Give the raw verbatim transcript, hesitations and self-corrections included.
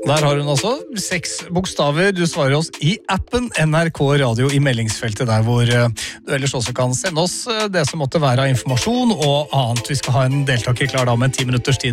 Der har hun altså seks bokstaver. Du svarer oss i appen N R K Radio i meldingsfeltet der hvor du ellers også kan sende oss det som måtte være av informasjon og annet. Vi skal ha en deltaker klar da med ti minutters tid.